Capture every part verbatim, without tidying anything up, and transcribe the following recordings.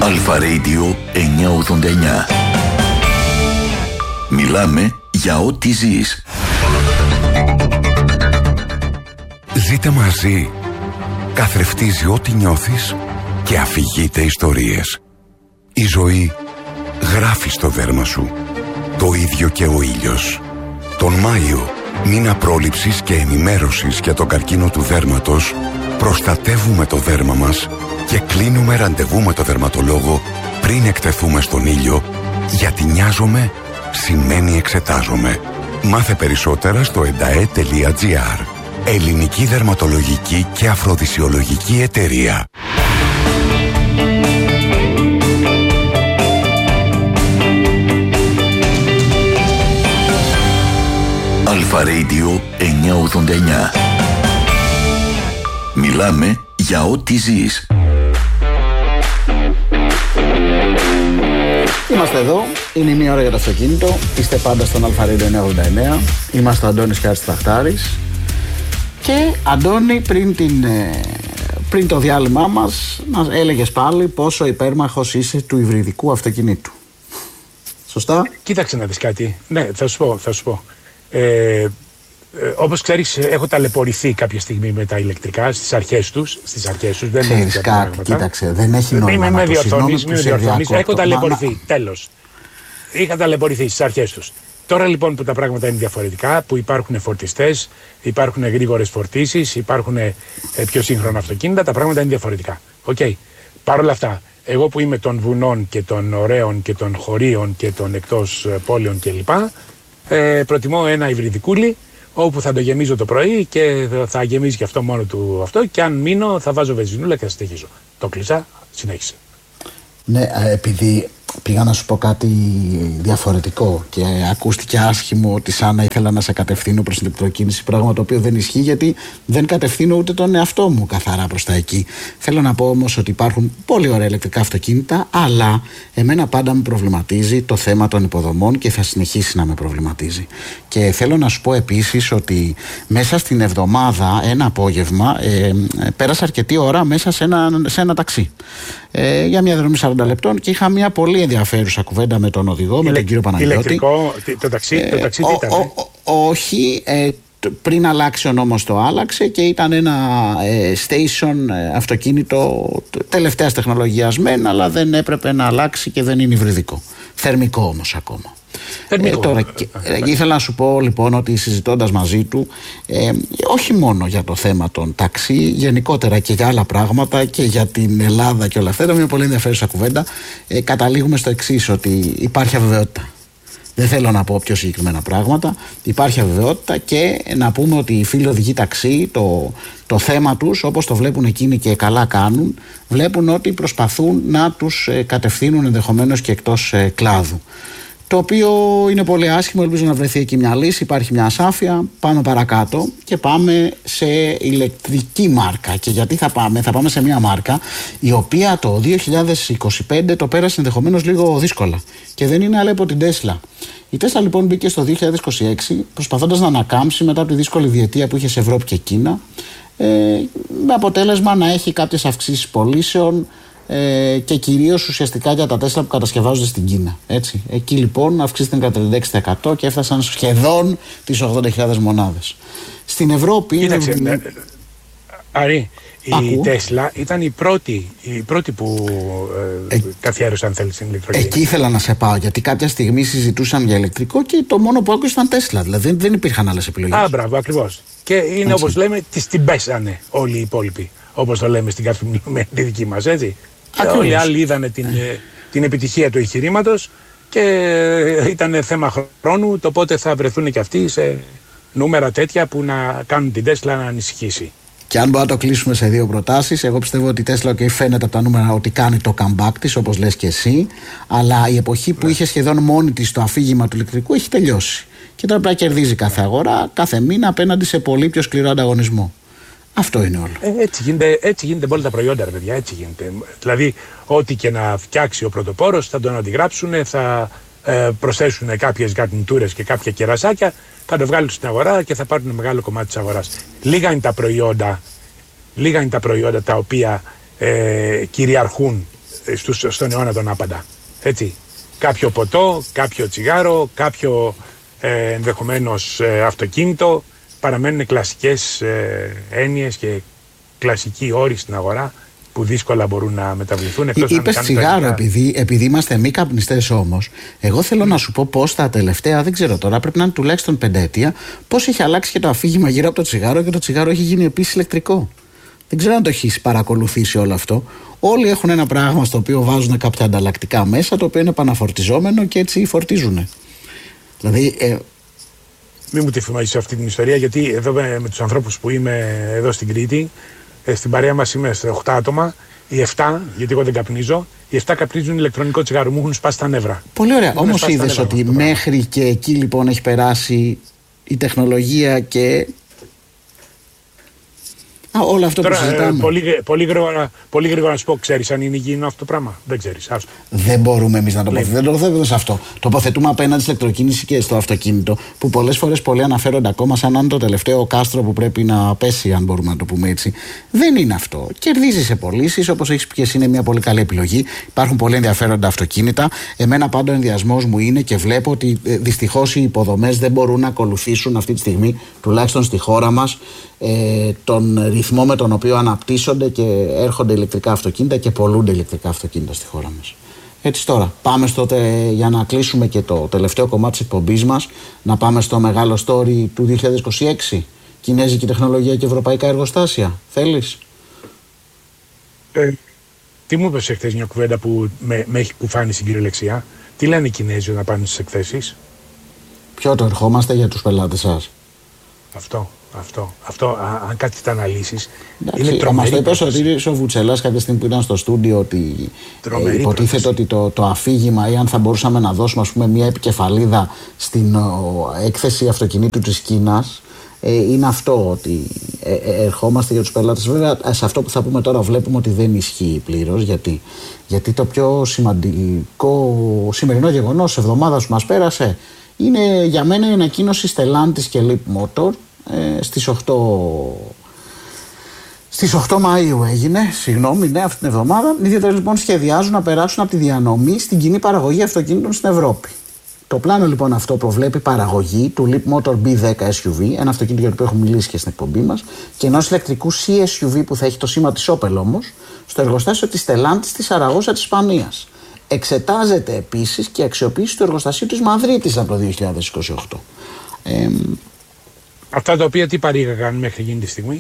Αλφα Radio εννιακόσια ογδόντα εννιά. Μιλάμε για ό,τι ζεις. Ζείτε μαζί. Καθρεφτίζει ό,τι νιώθεις και αφηγείται ιστορίες. Η ζωή γράφει στο δέρμα σου. Το ίδιο και ο ήλιος. Τον Μάιο, μήνα πρόληψης και ενημέρωσης για τον καρκίνο του δέρματος, προστατεύουμε το δέρμα μας και κλείνουμε ραντεβού με το δερματολόγο πριν εκτεθούμε στον ήλιο, γιατί νοιάζομαι σημαίνει εξετάζομαι. Μάθε περισσότερα στο εντα-ε τελεία τζι άρ. Ελληνική Δερματολογική και Αφροδισιολογική Εταιρεία. Αλφα Radio εννιακόσια ογδόντα εννιά. Μιλάμε για ό,τι ζεις. Είμαστε εδώ, είναι η μία ώρα για το αυτοκίνητο. Είστε πάντα στον Αλφα Radio εννιακόσια ογδόντα εννιά. Είμαστε ο Αντώνης και Άρης Ταχτάρης. Και Αντώνη, πριν, την, πριν το διάλειμμά μας, μας έλεγες πάλι πόσο υπέρμαχος είσαι του υβριδικού αυτοκινήτου. Σωστά? Κοίταξε να δεις κάτι. Ναι, θα σου πω, θα σου πω. Ε, ε, όπως ξέρεις, έχω ταλαιπωρηθεί κάποια στιγμή με τα ηλεκτρικά στις αρχές τους. Στις αρχές τους, δεν είναι κάτι. Κοίταξε, δεν έχει νόημα να το συγγνώμη που σε διακόπτω. Έχω ταλαιπωρηθεί, μα... τέλος. Είχα ταλαιπωρηθεί στις αρχές τους. Τώρα λοιπόν που τα πράγματα είναι διαφορετικά, που υπάρχουν φορτιστές, υπάρχουν γρήγορες φορτίσεις, υπάρχουν ε, πιο σύγχρονα αυτοκίνητα, τα πράγματα είναι διαφορετικά. Οκ. Okay. Παρ' όλα αυτά, εγώ που είμαι των βουνών και των ωραίων και των χωρίων και των εκτός ε, πόλεων κλπ. Ε, προτιμώ ένα υβριδικούλι όπου θα το γεμίζω το πρωί και θα γεμίζει και αυτό μόνο του αυτό, και αν μείνω θα βάζω βενζινούλα και θα στοιχίζω. Το κλείσα, συνέχισε. Ναι, επειδή πήγα να σου πω κάτι διαφορετικό και ακούστηκε άσχημο ότι σαν να ήθελα να σε κατευθύνω προς την ηλεκτροκίνηση, πράγμα το οποίο δεν ισχύει, γιατί δεν κατευθύνω ούτε τον εαυτό μου καθαρά προς τα εκεί. Θέλω να πω όμως ότι υπάρχουν πολύ ωραία ηλεκτρικά αυτοκίνητα, αλλά εμένα πάντα με προβληματίζει το θέμα των υποδομών και θα συνεχίσει να με προβληματίζει. Και θέλω να σου πω επίσης ότι μέσα στην εβδομάδα, ένα απόγευμα, ε, πέρασα αρκετή ώρα μέσα σε ένα, σε ένα ταξί. Ε, για μια διαδρομή σαράντα λεπτών και είχα μια πολύ ενδιαφέρουσα κουβέντα με τον οδηγό, Ηλε, με τον κύριο Παναγιώτη. Ηλεκτρικό, το ταξί, ε, το ταξί τι ήταν? Ο, ο, όχι, ε, πριν αλλάξει ο νόμος το άλλαξε και ήταν ένα ε, station ε, αυτοκίνητο τελευταίας τεχνολογίας μεν, αλλά δεν έπρεπε να αλλάξει και δεν είναι υβριδικό. Θερμικό όμως ακόμα. Ε, τώρα, και, ε, ήθελα να σου πω λοιπόν ότι συζητώντας μαζί του, ε, όχι μόνο για το θέμα των ταξί, γενικότερα και για άλλα πράγματα και για την Ελλάδα και όλα αυτά, ήταν μια πολύ ενδιαφέρουσα κουβέντα. Ε, καταλήγουμε στο εξής, ότι υπάρχει αβεβαιότητα. Δεν θέλω να πω πιο συγκεκριμένα πράγματα. Υπάρχει αβεβαιότητα και να πούμε ότι οι φίλοι οδηγοί ταξί, το, το θέμα τους, όπως το βλέπουν εκείνοι και καλά κάνουν, βλέπουν ότι προσπαθούν να τους ε, κατευθύνουν ενδεχομένως και εκτός ε, κλάδου. Το οποίο είναι πολύ άσχημο, ελπίζω να βρεθεί εκεί μια λύση, υπάρχει μια ασάφεια. Πάμε παρακάτω και πάμε σε ηλεκτρική μάρκα. Και γιατί θα πάμε? Θα πάμε σε μια μάρκα η οποία το δύο χιλιάδες είκοσι πέντε το πέρασε ενδεχομένως λίγο δύσκολα. Και δεν είναι άλλη από την Tesla. Η Tesla λοιπόν μπήκε στο δύο χιλιάδες είκοσι έξι προσπαθώντας να ανακάμψει μετά από τη δύσκολη διετία που είχε σε Ευρώπη και Κίνα, ε, με αποτέλεσμα να έχει κάποιες αυξήσεις πωλήσεων, Ε, και κυρίως ουσιαστικά για τα Τέσλα που κατασκευάζονται στην Κίνα. Έτσι. Εκεί λοιπόν αυξήθηκαν κατά τριάντα έξι τοις εκατό και έφτασαν σχεδόν τις ογδόντα χιλιάδες μονάδες. Στην Ευρώπη. Κοίταξε, είναι... ναι, Άρη, η Ακού. Τέσλα ήταν η πρώτη, η πρώτη που ε, ε, καθιέρωσε, αν θέλεις, την ηλεκτρική. Εκεί ήθελα να σε πάω, γιατί κάποια στιγμή συζητούσαν για ηλεκτρικό και το μόνο που άκουσα ήταν Τέσλα. Δηλαδή δεν υπήρχαν άλλες επιλογές. Α, μπράβο, ακριβώς. Και είναι, όπως λέμε, τις την πέσανε όλοι οι υπόλοιποι. Όπως το λέμε στην καθημερινή δική μας, έτσι. Και όλοι οι άλλοι είδανε την, ε. την επιτυχία του εγχειρήματος και ήταν θέμα χρόνου το πότε θα βρεθούν και αυτοί σε νούμερα τέτοια που να κάνουν την Τέσλα να ανησυχήσει. Και αν μπορούμε να το κλείσουμε σε δύο προτάσεις, εγώ πιστεύω ότι η Τέσλα okay, φαίνεται από τα νούμερα ότι κάνει το comeback της, όπως λες και εσύ, αλλά η εποχή που ναι. είχε σχεδόν μόνη της το αφήγημα του ηλεκτρικού έχει τελειώσει. Και τώρα πρέπει να κερδίζει κάθε αγορά, κάθε μήνα απέναντι σε πολύ πιο σκληρό ανταγωνισμό. Αυτό είναι όλο. Ε, έτσι, γίνεται, έτσι γίνεται με όλα τα προϊόντα, ρε παιδιά, έτσι γίνεται. Δηλαδή, ό,τι και να φτιάξει ο πρωτοπόρος θα τον αντιγράψουν, θα ε, προσθέσουν κάποιες γαρνιτούρες και κάποια κερασάκια, θα το βγάλουν στην αγορά και θα πάρουν μεγάλο κομμάτι της αγοράς. Λίγα είναι τα προϊόντα, λίγα είναι τα, προϊόντα τα οποία ε, κυριαρχούν στους, στον αιώνα τον άπαντα. Έτσι. Κάποιο ποτό, κάποιο τσιγάρο, κάποιο ε, ενδεχομένως ε, αυτοκίνητο, παραμένουν κλασικές ε, έννοιες και κλασικοί όροι στην αγορά που δύσκολα μπορούν να μεταβληθούν. Είπες τσιγάρο, επειδή, επειδή είμαστε μη καπνιστές όμως. Εγώ θέλω mm. να σου πω πώς τα τελευταία, δεν ξέρω τώρα, πρέπει να είναι τουλάχιστον πενταετία, πώς έχει αλλάξει και το αφήγημα γύρω από το τσιγάρο και το τσιγάρο έχει γίνει επίσης ηλεκτρικό. Δεν ξέρω αν το έχεις παρακολουθήσει όλο αυτό. Όλοι έχουν ένα πράγμα στο οποίο βάζουν κάποια ανταλλακτικά μέσα, το οποίο είναι επαναφορτιζόμενο και έτσι φορτίζουν. Δηλαδή. Ε... Μην μου τη θυμάσεις αυτή την ιστορία, γιατί εδώ με, με τους ανθρώπους που είμαι εδώ στην Κρήτη, ε, στην παρέα μας είμαστε οκτώ άτομα. Οι εφτά, γιατί εγώ δεν καπνίζω, οι εφτά καπνίζουν ηλεκτρονικό τσιγάρο. Μου έχουν σπάσει τα νεύρα. Πολύ ωραία. Όμως είδες ότι μέχρι και εκεί λοιπόν έχει περάσει η τεχνολογία και. Α, όλο αυτό τώρα, που συζητάμε. Ε, πολύ, πολύ, γρήγορα, πολύ γρήγορα να σου πω, ξέρεις αν είναι υγιεινό αυτό το πράγμα. Δεν ξέρεις. Άστο. Δεν μπορούμε εμείς να τοποθετούμε. Δεν τοποθετούμε σε αυτό. Τοποθετούμε απέναντι στην ηλεκτροκίνηση και στο αυτοκίνητο, που πολλές φορές πολλοί αναφέρονται ακόμα σαν να είναι το τελευταίο κάστρο που πρέπει να πέσει, αν μπορούμε να το πούμε έτσι. Δεν είναι αυτό. Κερδίζει σε πωλήσεις, όπως έχεις πει και εσύ, είναι μια πολύ καλή επιλογή. Υπάρχουν πολύ ενδιαφέροντα αυτοκίνητα. Εμένα πάντα ο ενδιασμός μου είναι και βλέπω ότι δυστυχώς οι υποδομές δεν μπορούν να ακολουθήσουν αυτή τη στιγμή, τουλάχιστον στη χώρα μας, ε, τον ρυθμό με τον οποίο αναπτύσσονται και έρχονται ηλεκτρικά αυτοκίνητα και πολλούνται ηλεκτρικά αυτοκίνητα στη χώρα μας. Έτσι τώρα, πάμε στο, για να κλείσουμε και το τελευταίο κομμάτι της εκπομπής μας, να πάμε στο μεγάλο story του δύο χιλιάδες είκοσι έξι. Κινέζικη τεχνολογία και ευρωπαϊκά εργοστάσια. Θέλεις? Ε, τι μου είπες εχθές μια κουβέντα που με, με έχει κουφάνει στην κυριολεξία. Τι λένε οι Κινέζοι να πάνε στις εκθέσεις? Ποιο το ερχόμαστε για τους πελάτες σας? Αυτό. Αυτό, αυτό α, αν κάτι τα αναλύσεις, είναι τρομερή. Μας το είπες ότι ο Βουτσελάς κάποια στιγμή που ήταν στο στούντιο ότι ε, υποτίθεται ότι το, το αφήγημα, ή αν θα μπορούσαμε να δώσουμε, ας πούμε, μια επικεφαλίδα στην ο, έκθεση αυτοκινήτου της Κίνας, ε, είναι αυτό, ότι ε, ε, ερχόμαστε για τους πελάτες. Βέβαια, σε αυτό που θα πούμε τώρα βλέπουμε ότι δεν ισχύει πλήρως, γιατί, γιατί το πιο σημαντικό σημερινό γεγονός της εβδομάδας που μας πέρασε είναι για μένα η ανακοίνωση Stellantis και Leap Motor. Ε, στις οκτώ στις οκτώ Μαΐου έγινε, συγγνώμη, ναι, αυτή την εβδομάδα. Οι δύο λοιπόν σχεδιάζουν να περάσουν από τη διανομή στην κοινή παραγωγή αυτοκίνητων στην Ευρώπη. Το πλάνο λοιπόν αυτό προβλέπει παραγωγή του Leap Motor μπι δέκα ες γιου βι, ένα αυτοκίνητο για το οποίο έχουμε μιλήσει και στην εκπομπή μας, και ενός ηλεκτρικού σι ες γιου βι που θα έχει το σήμα της Opel όμως, στο εργοστάσιο της Stellantis στη Σαραγώσα της Ισπανίας. Εξετάζεται επίσης και αξιοποίηση του εργοστασίου της Μαδρίτης από το δύο χιλιάδες είκοσι οκτώ. Ε, Αυτά τα οποία τι παρήγαγαν μέχρι εκείνη τη στιγμή?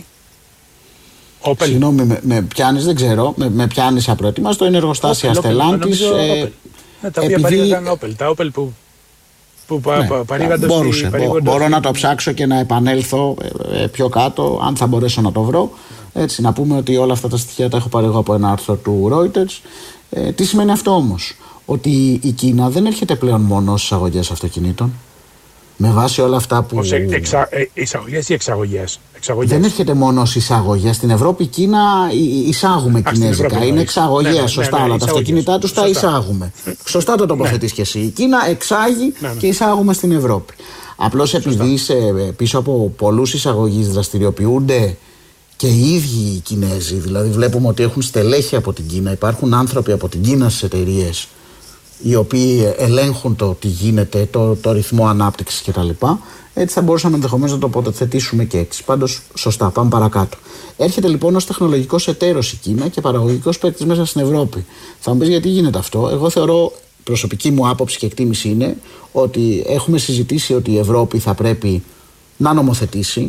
Opel. Συγγνώμη, με, με πιάνεις, δεν ξέρω, με, με πιάνεις απροετοίμαστο, είναι εργοστάσια Stellantis. Ε, ναι, τα οποία παρήγαγαν Opel, τα Opel που, που ναι, πα, παρήγανται μπορούσε, στη, μπο, Μπορώ στη... να το ψάξω και να επανέλθω ε, πιο κάτω, αν θα μπορέσω να το βρω. Έτσι, να πούμε ότι όλα αυτά τα στοιχεία τα έχω πάρει εγώ από ένα άρθρο του Reuters. Ε, τι σημαίνει αυτό όμως? Ότι η Κίνα δεν έρχεται πλέον μόνο στις εισαγωγές αυτοκινήτων. Με βάση όλα αυτά που. Ως εξα... ε, εισαγωγές ή εξαγωγές? εξαγωγές. Δεν έρχεται μόνο στις εισαγωγές. Στην Ευρώπη, η Κίνα εισάγουμε Α, κινέζικα. Ευρώπη, είναι εξαγωγές, ναι, ναι, σωστά. Ναι, ναι, ναι, αλλά τα αυτοκίνητά τους τα εισάγουμε. Σωστά το τοποθετείς και εσύ. Η Κίνα εξάγει ναι, ναι. και εισάγουμε στην Ευρώπη. Απλώς επειδή σε, πίσω από πολλούς εισαγωγείς δραστηριοποιούνται και οι ίδιοι οι Κινέζοι, δηλαδή βλέπουμε ότι έχουν στελέχη από την Κίνα, υπάρχουν άνθρωποι από την Κίνα στις εταιρείες, οι οποίοι ελέγχουν το τι γίνεται, το, το ρυθμό ανάπτυξης κτλ. Έτσι θα μπορούσαμε ενδεχομένως να το τοποθετήσουμε και έτσι. Πάντως, σωστά, πάμε παρακάτω. Έρχεται λοιπόν ως τεχνολογικός εταίρος η Κίνα και παραγωγικός παίκτης μέσα στην Ευρώπη. Θα μου πεις γιατί γίνεται αυτό? Εγώ θεωρώ, προσωπική μου άποψη και εκτίμηση είναι ότι έχουμε συζητήσει ότι η Ευρώπη θα πρέπει να νομοθετήσει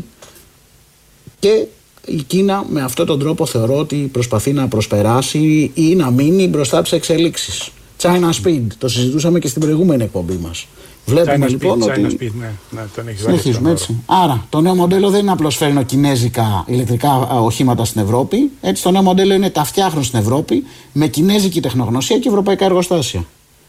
και η Κίνα με αυτόν τον τρόπο θεωρώ ότι προσπαθεί να προσπεράσει ή να μείνει μπροστά από τις εξελίξεις. China Speed, το συζητούσαμε και στην προηγούμενη εκπομπή μας. Βλέπουμε China λοιπόν speed, ότι. China speed, ναι, ναι, τον έχει συνεχίζουμε έτσι. Άρα, το νέο μοντέλο δεν είναι απλώς φέρνω κινέζικα ηλεκτρικά οχήματα στην Ευρώπη. Έτσι, το νέο μοντέλο είναι τα φτιάχνω στην Ευρώπη με κινέζικη τεχνογνωσία και ευρωπαϊκά εργοστάσια.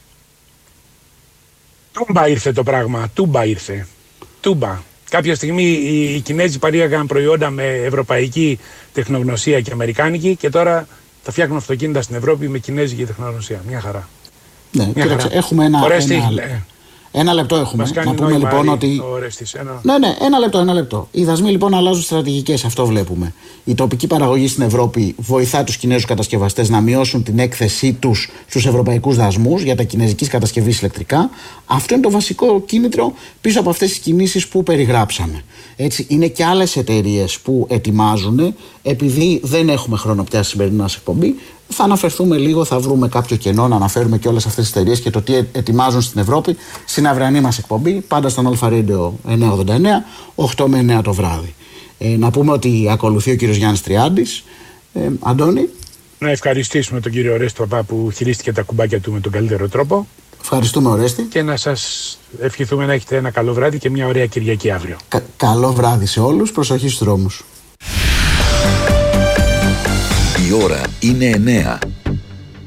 Τούμπα ήρθε το πράγμα. Τούμπα ήρθε. Τούμπα. Κάποια στιγμή οι Κινέζοι παρήγαγαν προϊόντα με ευρωπαϊκή τεχνογνωσία και αμερικάνικη και τώρα θα φτιάχνουν αυτοκίνητα στην Ευρώπη με κινέζικη τεχνογνωσία. Μια χαρά. Ναι, Μια κοίταξε, χαρά. έχουμε ένα. Ωραία, ένα... Ένα λεπτό έχουμε. Μας κάνει να πούμε νόημα, λοιπόν ο ότι. Ορέστης, ένα... Ναι, ναι, ένα λεπτό, ένα λεπτό. Οι δασμοί λοιπόν αλλάζουν στρατηγικές, αυτό βλέπουμε. Η τοπική παραγωγή στην Ευρώπη βοηθά τους Κινέζους κατασκευαστές να μειώσουν την έκθεσή τους στους ευρωπαϊκούς δασμούς για τα κινέζικης κατασκευής ηλεκτρικά. Αυτό είναι το βασικό κίνητρο πίσω από αυτές τις κινήσεις που περιγράψαμε. Έτσι, είναι και άλλες εταιρείες που ετοιμάζουν, επειδή δεν έχουμε χρόνο πια στη σημερινή μας εκπομπή. Θα αναφερθούμε λίγο, θα βρούμε κάποιο κενό να αναφέρουμε και όλες αυτές τις εταιρείες και το τι ετοιμάζουν στην Ευρώπη στην αυριανή μας εκπομπή, πάντα στον Αλφα Radio εννιακόσια ογδόντα εννέα, οκτώ με εννέα το βράδυ. Ε, να πούμε ότι ακολουθεί ο κύριος Γιάννης Τριάντης. Ε, Αντώνη. Να ευχαριστήσουμε τον κύριο Ορέστη Παπά που χειρίστηκε τα κουμπάκια του με τον καλύτερο τρόπο. Ευχαριστούμε, Ορέστη. Και να σας ευχηθούμε να έχετε ένα καλό βράδυ και μια ωραία Κυριακή αύριο. Κα- καλό βράδυ σε όλους, προσοχή στους δρόμους. Η ώρα είναι εννέα.